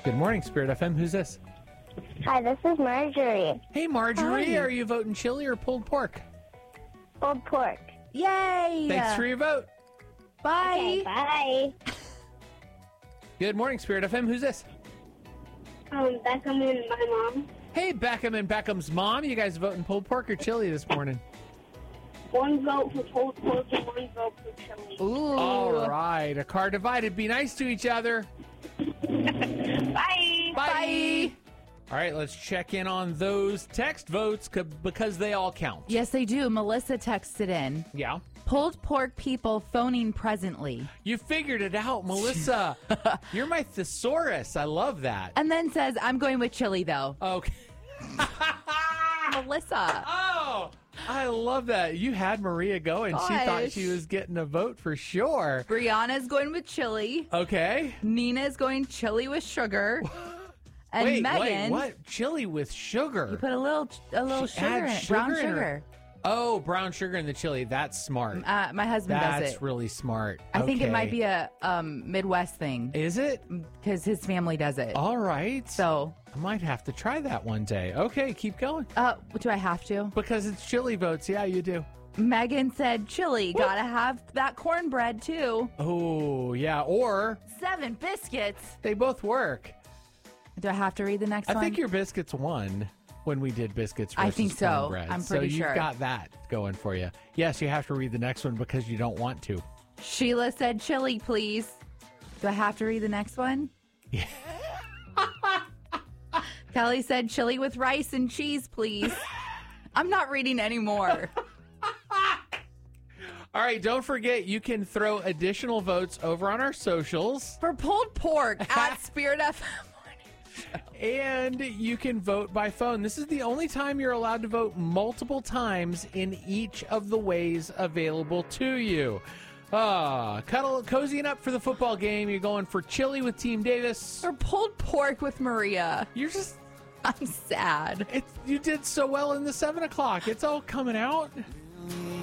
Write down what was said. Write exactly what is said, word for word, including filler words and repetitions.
Good morning, Spirit F M. Who's this? Hi, this is Marjorie. Hey, Marjorie. Hi. Are you voting chili or pulled pork? Pulled pork. Yay! Thanks for your vote. Bye. Okay, bye. Good morning, Spirit F M. Who's this? Um, Beckham and my mom. Hey, Beckham and Beckham's mom. You guys voting pulled pork or chili this morning? One vote for pulled pork and one vote for chili. Ooh. All right. A car divided. Be nice to each other. Bye. Bye. All right, let's check in on those text votes c- because they all count. Yes, they do. Melissa texted in. Yeah. Pulled pork people phoning presently. You figured it out, Melissa. You're my thesaurus. I love that. And then says, I'm going with chili, though. Okay. Melissa. Oh, I love that. You had Maria go, and she thought Gosh. she was getting a vote for sure. Brianna's going with chili. Okay. Nina's going chili with sugar. And wait, Megan. wait, what? Chili with sugar? You put a little a little She sugar in adds it. Brown sugar in her- sugar. Oh, brown sugar in the chili. That's smart. Uh, my husband That's does it. really smart. I think it Okay. might be a um, Midwest thing Is it? because his family does it. All right. So, I might have to try that one day. Okay, keep going. uh, do I have to? Because it's chili votes. Yeah, you do. Megan said chili. Gotta have that cornbread too. Oh, yeah. Or Seven biscuits. they both work. Do I have to read the next I one? think your biscuits won when we did biscuits versus I think so. cornbread. I'm so pretty you've sure. got that going for you. Yes, you have to read the next one because you don't want to. Sheila said chili, please. Do I have to read the next one? Yeah. Kelly said chili with rice and cheese, please. I'm not reading anymore. All right, don't forget you can throw additional votes over on our socials. For pulled pork at Spirit F M. And you can vote by phone. This is the only time you're allowed to vote multiple times in each of the ways available to you. Ah, cuddle, cozying up for the football game. You're going for chili with Team Davis. Or pulled pork with Maria. You're just, I'm sad. it's, you did so well in the seven o'clock. It's all coming out.